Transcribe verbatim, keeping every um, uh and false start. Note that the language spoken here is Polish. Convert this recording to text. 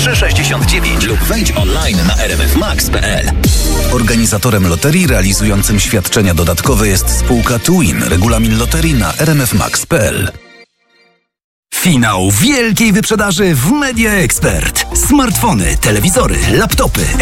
trzy sześćdziesiąt dziewięć lub wejdź online na r m f max kropka p l. Organizatorem loterii realizującym świadczenia dodatkowe jest spółka Twin. Regulamin loterii na r m f max kropka p l. Finał wielkiej wyprzedaży w Media Expert. Smartfony, telewizory, laptopy,